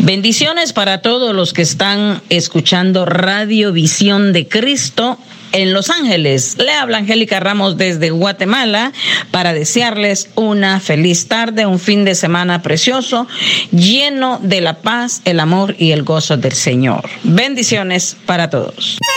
Bendiciones para todos los que están escuchando Radio Visión de Cristo en Los Ángeles. Le habla Angélica Ramos desde Guatemala para desearles una feliz tarde, un fin de semana precioso, lleno de la paz, el amor y el gozo del Señor. Bendiciones para todos.